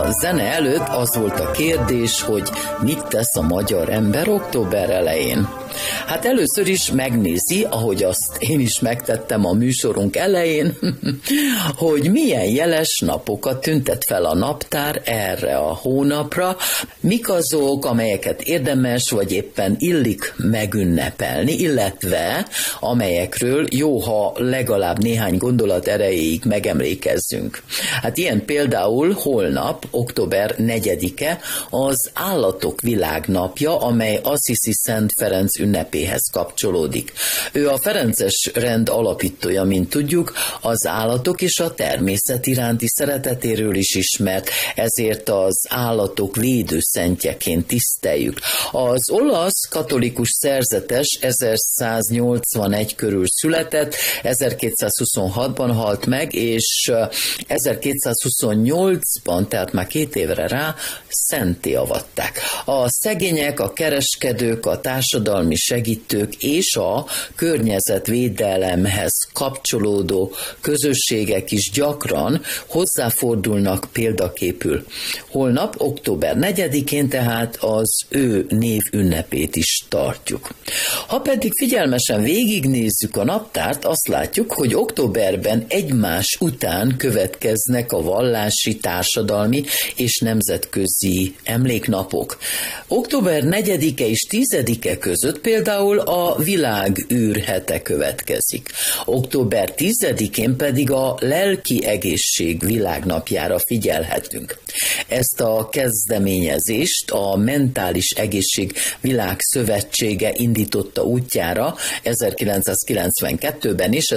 A zene előtt az volt a kérdés, hogy mit tesz a magyar ember október elején. Hát először is megnézi, ahogy azt én is megtettem a műsorunk elején, hogy milyen jeles napokat tüntet fel a naptár erre a hónapra, mik azok, amelyeket érdemes vagy éppen illik megünnepelni, illetve amelyekről jó, ha legalább néhány gondolat erejéig megemlékezzünk. Hát ilyen például holnap, október 4-e az Állatok Világnapja, amely Assisi Szent Ferenc ünnepéhez kapcsolódik. Ő a ferences rend alapítója, mint tudjuk, az állatok és a természet iránti szeretetéről is ismert, ezért az állatok védőszentjeként tiszteljük. Az olasz katolikus szerzetes 1181 körül született, 1226-ban halt meg, és 1228-ban, tehát már 2 évre rá, szentté avatták. A szegények, a kereskedők, a társadalmi segítők és a környezetvédelemhez kapcsolódó közösségek is gyakran hozzáfordulnak példaképül. Holnap, október 4-én tehát az ő névünnepét is tartjuk. Ha pedig figyelmesen végignézzük a naptárt, azt látjuk, hogy októberben egymás után következnek a vallási, társadalmi és nemzetközi emléknapok. Október 4-e és 10-e között például a világűr hete következik. Október 10-én pedig a lelki egészség világnapjára figyelhetünk. Ezt a kezdeményezést a Mentális Egészség Világszövetsége indította útjára 1992-ben és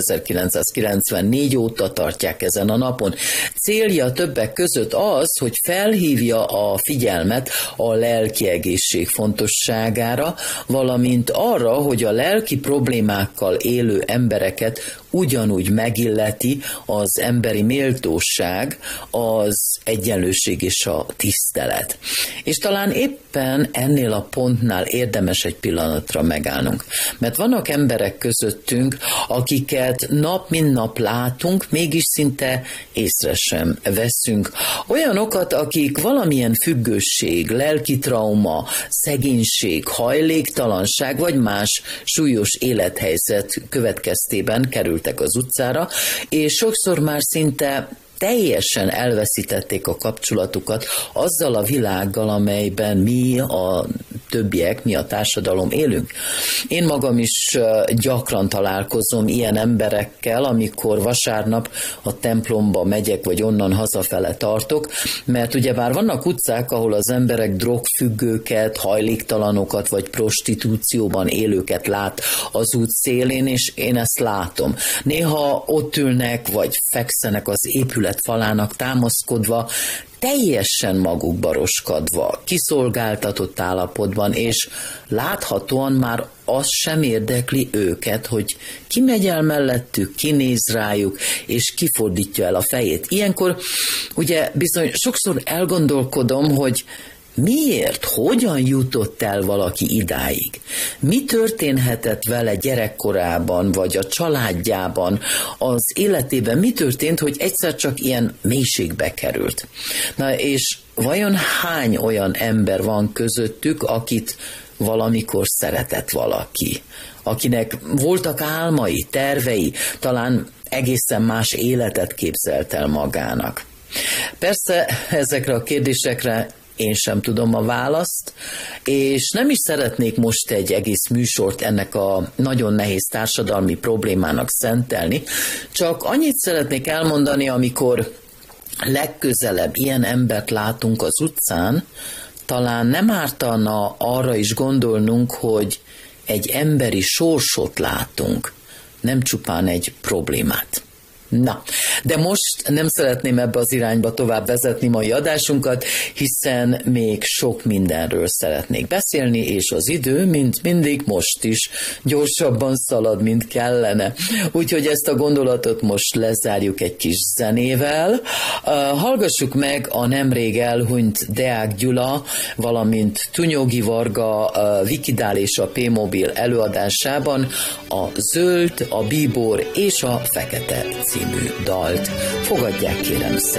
1994 óta tartják ezen a napon. Célja többek között az, hogy felhívja a figyelmet a lelki egészség fontosságára, valamint arra, hogy a lelki problémákkal élő embereket ugyanúgy megilleti az emberi méltóság, az egyenlőség és a tisztelet. És talán éppen ennél a pontnál érdemes egy pillanatra megállnunk. Mert vannak emberek közöttünk, akiket nap mint nap látunk, mégis szinte észre sem veszünk. Olyanokat, akik valamilyen függőség, lelki trauma, szegénység, hajléktalanság vagy más súlyos élethelyzet következtében kerültek az utcára, és sokszor már szinte teljesen elveszítették a kapcsolatukat azzal a világgal, amelyben mi a többiek, mi a társadalom élünk. Én magam is gyakran találkozom ilyen emberekkel, amikor vasárnap a templomba megyek, vagy onnan hazafele tartok, mert ugyebár vannak utcák, ahol az emberek drogfüggőket, hajléktalanokat, vagy prostitúcióban élőket lát az út szélén, és én ezt látom. Néha ott ülnek, vagy fekszenek az épület falának támaszkodva, teljesen magukba roskadva, kiszolgáltatott állapotban, és láthatóan már az sem érdekli őket, hogy ki megy el mellettük, ki néz rájuk, és kifordítja el a fejét. Ilyenkor ugye bizony sokszor elgondolkodom, hogy miért, hogyan jutott el valaki idáig? Mi történhetett vele gyerekkorában, vagy a családjában, az életében? Mi történt, hogy egyszer csak ilyen mélységbe került? Na és vajon hány olyan ember van közöttük, akit valamikor szeretett valaki? Akinek voltak álmai, tervei, talán egészen más életet képzelt el magának? Persze ezekre a kérdésekre én sem tudom a választ, és nem is szeretnék most egy egész műsort ennek a nagyon nehéz társadalmi problémának szentelni, csak annyit szeretnék elmondani, amikor legközelebb ilyen embert látunk az utcán, talán nem ártana arra is gondolnunk, hogy egy emberi sorsot látunk, nem csupán egy problémát. Na, de most nem szeretném ebbe az irányba tovább vezetni mai adásunkat, hiszen még sok mindenről szeretnék beszélni, és az idő, mint mindig most is, gyorsabban szalad, mint kellene. Úgyhogy ezt a gondolatot most lezárjuk egy kis zenével. Hallgassuk meg a nemrég elhunyt Deák Gyula, valamint Tunyogi Varga, Vikidál és a P-mobil előadásában a Zöld, a Bíbor és a Fekete című dalt. Fogadják kérem szeretettel.